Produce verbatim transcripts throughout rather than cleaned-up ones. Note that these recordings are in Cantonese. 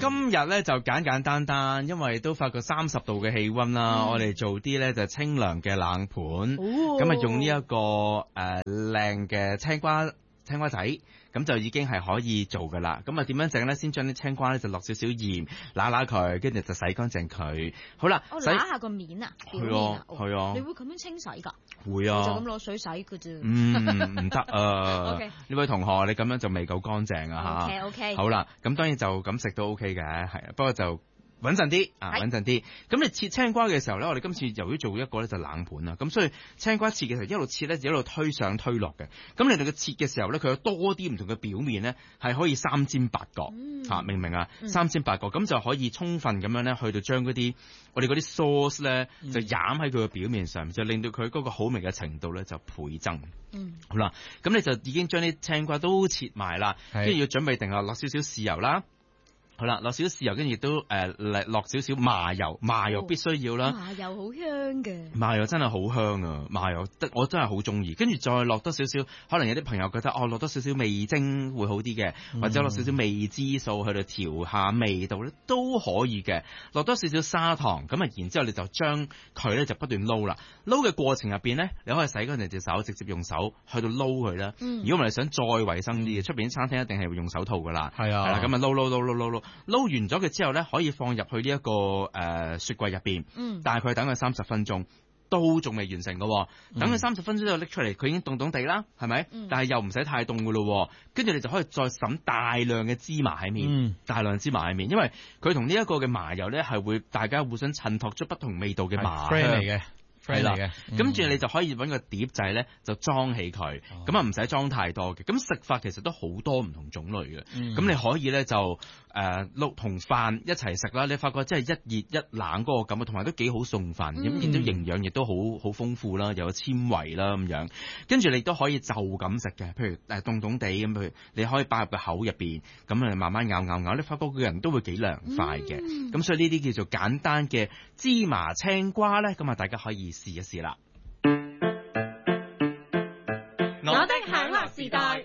今日咧就簡簡單單，因為都發覺三十度嘅氣溫啦，嗯、我哋做啲咧就清涼嘅冷盤，咁啊、哦、用呢、這、一個誒靚嘅青瓜青瓜仔，咁就已經係可以做噶啦。咁啊點樣整咧？先將啲青瓜咧就落少少鹽，揦揦佢，跟住就洗乾淨佢。好啦， 我揦下個面啊，表面啊， 係啊， 你會咁樣清洗㗎？ 會啊， 就咁攞水洗㗎啫。 嗯，唔得啊。 OK， 呢位同學你咁樣就未夠乾淨啊嚇。 OK OK。 好啦，咁當然就咁食都 OK 嘅，係啊，不過就穩陣啲啊，穩陣啲。咁你切青瓜嘅時候咧，我哋今次由於做一個咧就冷盤啦，咁所以青瓜切嘅時候一路切咧就一路推上推落嘅。咁你哋嘅切嘅時候咧，佢有多啲唔同嘅表面咧，係可以三尖八角嚇，明唔明啊？三尖八角咁就可以充分咁樣咧，去到將嗰啲我哋嗰啲 sauce 咧就染喺佢嘅表面上，就令到佢嗰個好味嘅程度咧就倍增。嗯，好啦，咁你就已經將啲青瓜都切埋啦，跟住要準備定落落少少豉油啦。好啦，落少少豉油，跟住亦都誒落少少麻油，麻油必須要啦。 麻油好香嘅， 麻油真係好香啊！麻油得我真係好中意。跟住再落多少少，可能有啲朋友覺得哦，落多少少味精會好啲嘅，嗯、或者落少少味之素去到調下味道咧都可以嘅。落多少少砂糖，咁啊，然之後你就將佢咧就不斷撈啦。撈嘅過程入邊咧，你可以洗乾淨隻手，直接用手去到撈佢啦。嗯、如果唔係想再衞生啲嘅，出邊啲餐廳一定係會用手套噶啦。係啊，係啦，咁啊撈撈撈撈撈撈。撈完咗佢之後咧，可以放入去呢、這、一個誒、呃、雪櫃入邊，嗯，大概等佢三十分鐘，都仲未完成嘅、哦。等佢三十分鐘之後拎出嚟，佢已經凍凍地啦，係咪？嗯、但係又唔使太凍嘅咯。跟住你就可以再揼大量嘅芝麻喺面，嗯、大量芝麻喺面，因為佢同呢一個嘅麻油咧係會大家互相襯托出不同味道嘅麻香嚟嘅。係啦，跟住、嗯、你就可以揾個碟仔咧，就裝起佢，咁啊唔使裝太多嘅。咁食法其實都好多唔同種類嘅，咁、嗯、你可以咧就誒碌同飯一齊食啦。你發覺即係一熱一冷嗰個感覺，同埋都幾好送飯，咁見到營養亦都好好豐富啦，又有纖維啦咁樣。跟住你都可以就咁食嘅，譬如誒凍凍地咁，譬如你可以擺入個口入邊，咁啊慢慢咬咬咬，你發覺個人都會幾涼快嘅。咁、嗯、所以呢啲叫做簡單嘅芝麻青瓜咧，咁啊大家可以試一試啦！ 我的享樂時代，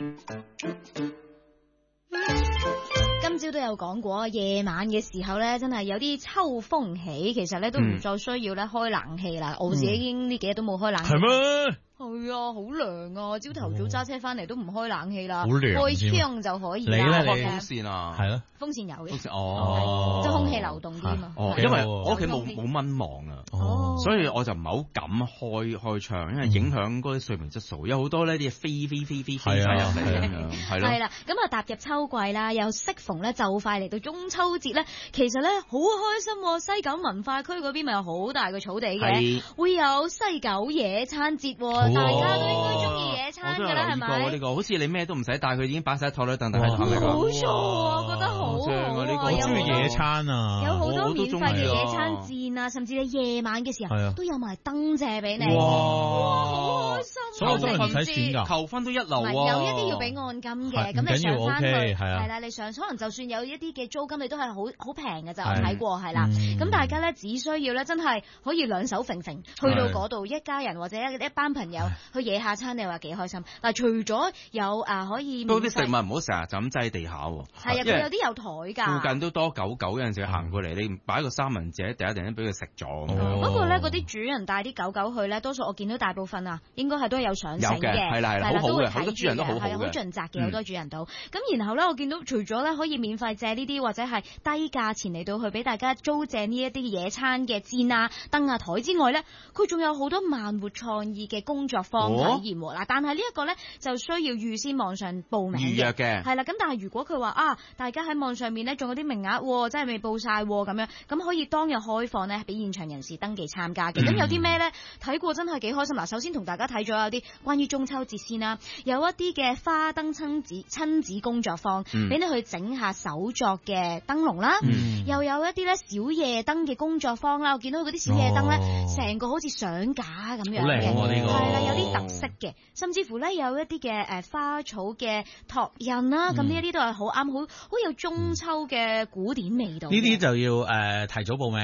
今朝都有講過，夜晚嘅時候咧，真係有啲秋風起，其實咧都唔再需要咧開冷氣啦。嗯、我自己已經呢幾日都冇開冷氣。係咩？係啊，好涼啊！朝頭早揸車翻嚟都唔開冷氣啦，開窗就可以啦。 你咧？開風扇啊？係咯， 風扇有嘅。 風扇哦， 即係空氣流動啲嘛。 哦，因為我屋企冇冇蚊網啊，所以我就唔係好敢開開窗，因為影響嗰啲睡眠質素。有好多呢啲嘢飛飛飛飛飛晒入嚟咁樣，係咯。係啦， 咁啊踏入秋季啦，又適逢咧就快嚟到中秋節咧，其實咧好開心。西九文化區嗰邊咪有好大個草地嘅，會有西九野餐節。大家都應該中意野餐㗎啦，係咪？呢、這個好似你咩都唔使帶，佢已經擺晒台台凳凳喺度。 冇錯啊，覺得好好啊！呢個我中意野餐啊， 有好多免費嘅野餐墊啊，甚至你夜晚嘅時候都有埋燈借俾你。哇！好開心， 所以都唔使錢㗎， 求婚都一流啊！ 有一啲要俾按金嘅，咁你上翻去係啦，你上可能就算有一啲嘅租金，你都係好好平嘅就睇過係啦。咁大家咧只需要咧真係可以兩手揈揈去到嗰度，一家人或者一一班朋友去野下餐，你話幾開心？但係除咗有啊可以， 都啲食物唔好成日就咁擠地下喎。 係啊，佢有啲有台㗎。附近都多狗狗，有陣時行過嚟，你擺個三文治，第一定俾佢食咗。 不過咧，嗰啲主人帶啲狗狗去咧，多數我見到大部分啊，應該係都有上繩嘅， 係啦係啦，好好嘅，好多主人都好好嘅， 好盡責嘅，好多主人都。咁然後咧，我見到除咗咧可以免費借呢啲或者係低價錢嚟到去俾大家租借呢一啲野餐嘅墊啊、燈啊、台之外咧，佢仲有好多慢活創意嘅工作坊體驗喎。嗱，但係呢一個咧就需要預先網上報名預約嘅， 係啦。咁但係如果佢話啊，大家喺網上面咧仲有啲名額，真係未報晒咁樣，咁可以當日開放咧俾現場人士登記參加嘅。咁、嗯、有啲咩咧睇過真係幾開心。嗱，首先同大家睇咗有啲關於中秋節先啦，有一啲嘅花燈親子親子工作坊，俾、嗯、你去整下手作嘅燈籠啦，嗯、又有一啲咧小夜燈嘅工作坊啦。我見到嗰啲小夜燈咧，成、哦、個好似相架咁樣嘅，係啦、啊，有啲特色嘅，甚至乎咧有一啲嘅誒花草嘅拓印啦。咁呢一啲都係好啱，好好有中秋嘅古典味道。 呢啲就要誒、呃、提早報名啦。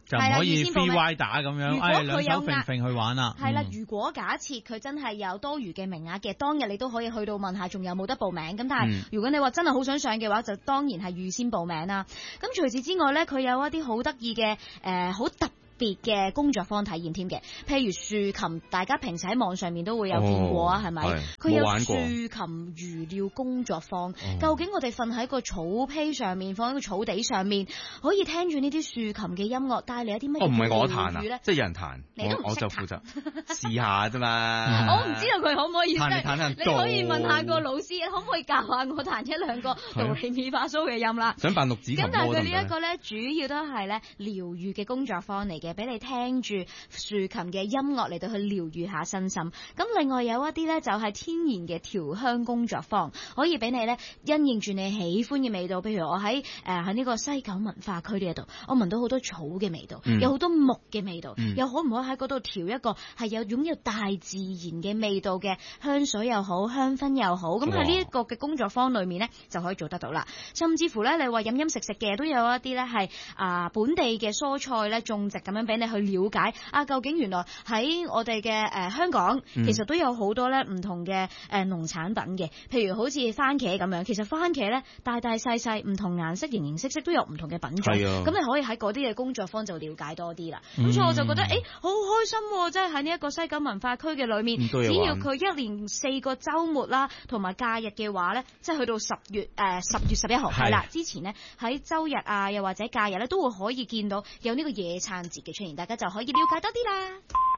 就唔可以 free ride 打咁樣，哎兩手揈揈去玩啦。 係啦，如果假設佢真係有多餘嘅名額嘅，當日你都可以去到問下仲有冇得報名。咁但係如果你話真係好想上嘅話，就當然係預先報名啦。咁除此之外咧，佢有一啲好得意嘅誒好特別嘅工作坊體驗添嘅，譬如豎琴，大家平時喺網上面都會有見過啊，係咪？佢有豎琴魚料工作坊，哦、究竟我哋瞓喺個草坯上面，放喺個草地上面，可以聽住呢啲豎琴嘅音樂，帶嚟一啲乜嘢？ 哦，唔係我彈啊，即係有人彈， 你都唔我，我就負責試下啫嘛。 我唔知道佢可唔可以彈嚟彈彈， 你可以問下個老師，可唔可以教下我彈一兩個哆唻咪發蘇嘅音啦？ 想扮六指琴。 咁但係佢呢一個咧，主要都係咧療愈嘅工作坊嚟嘅，俾你聽住豎琴嘅音樂嚟到去療愈下身心。咁另外有一啲咧就係天然嘅調香工作坊，可以俾你咧因應住你喜歡嘅味道。譬如我喺誒喺呢個西九文化區呢一度，我聞到好多草嘅味道，嗯、有好多木嘅味道，嗯、又可唔可以喺嗰度調一個係有擁有大自然嘅味道嘅香水又好，香薰又好。咁喺呢一個嘅工作坊裏面咧就可以做得到啦。甚至乎咧你話飲飲食食嘅都有一啲咧係啊本地嘅蔬菜咧種植咁樣俾你去了解啊，究竟原來喺我哋嘅誒香港，嗯、其實都有好多咧唔同嘅誒農產品嘅，譬如好似番茄咁樣，其實番茄咧大大細細唔同顏色形形色色都有唔同嘅品種，咁、啊、你可以喺嗰啲嘅工作坊就了解多啲啦。咁、嗯、所以我就覺得誒好開心，即係喺呢一個西九文化區嘅裏面，只要佢一年四個週末啦，同埋假日嘅話咧，即係去到十月誒十月十一號係啦，之前呢，喺週日啊又或者假日咧都會可以見到有呢個野餐節嘅出現，大家就可以了解多啲啦。